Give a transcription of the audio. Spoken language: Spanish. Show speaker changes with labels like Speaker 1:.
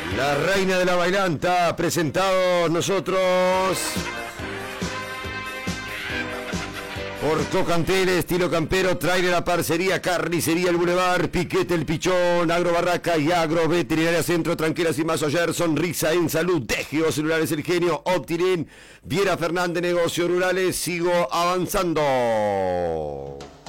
Speaker 1: La reina de la bailanta, presentados nosotros por Cocantel, estilo campero, Trailer La Parcería, Carnicería El Boulevard, Piquete El Pichón, Agrobarraca y Agroveterinaria Centro, Tranqueras y Mazo Ayer, Sonrisa en Salud, Degio Celulares El Genio, Optilen, Viera Fernández, Negocios Rurales, sigo avanzando.